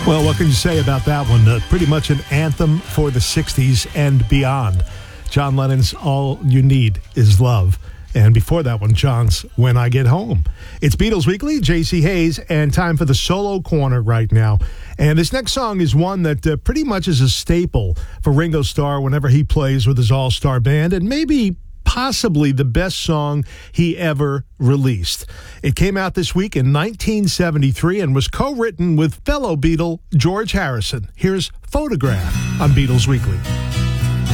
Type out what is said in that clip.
Well, what can you say about that one? Pretty much an anthem for the 60s and beyond. John Lennon's All You Need Is Love. And before that one, John's When I Get Home. It's Beatles Weekly, J.C. Hayes, and time for the solo corner right now. And this next song is one that pretty much is a staple for Ringo Starr whenever he plays with his all-star band, and maybe possibly the best song he ever released. It came out this week in 1973 and was co-written with fellow Beatle George Harrison. Here's Photograph on Beatles Weekly.